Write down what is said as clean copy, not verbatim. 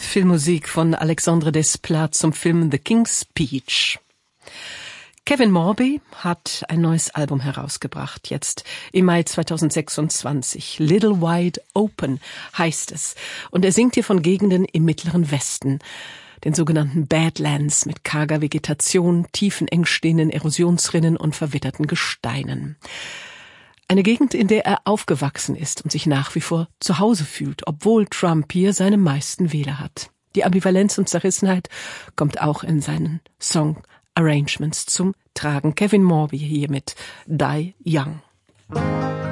Filmmusik von Alexandre Desplat zum Film The King's Speech. Kevin Morby hat ein neues Album herausgebracht, jetzt im Mai 2026. Little Wide Open heißt es. Und er singt hier von Gegenden im Mittleren Westen, den sogenannten Badlands mit karger Vegetation, tiefen, eng stehenden Erosionsrinnen und verwitterten Gesteinen. Eine Gegend, in der er aufgewachsen ist und sich nach wie vor zu Hause fühlt, obwohl Trump hier seine meisten Wähler hat. Die Ambivalenz und Zerrissenheit kommt auch in seinen Song-Arrangements zum Tragen. Kevin Morby hier mit Die Young.